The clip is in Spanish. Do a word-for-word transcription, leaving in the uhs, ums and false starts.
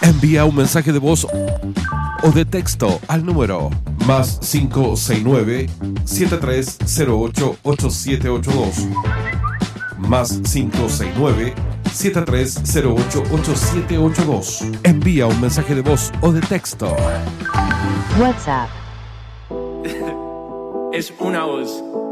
Envía un mensaje de voz o de texto al número más cinco seis nueve, siete tres cero ocho, ocho siete ocho dos. Más cinco seis nueve, siete tres cero ocho, ocho siete ocho dos. Envía un mensaje de voz o de texto. WhatsApp. Es una voz.